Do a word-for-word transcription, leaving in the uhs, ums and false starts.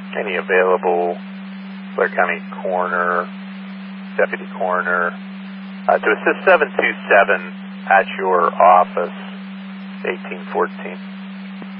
any available Blair County coroner, deputy coroner, uh, to assist seven two seven at your office, eighteen fourteen.